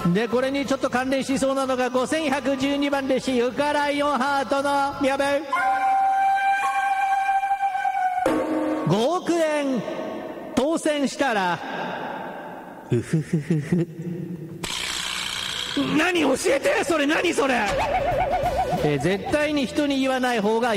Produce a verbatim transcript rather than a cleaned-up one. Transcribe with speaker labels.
Speaker 1: でこれにちょっと関連しそうなのがごせんひゃくじゅうにばん列車ユカライオンハートのやべごおくえん当選したらうふふふふ何教えてそれ何それ、えー、絶対に人に言わない方が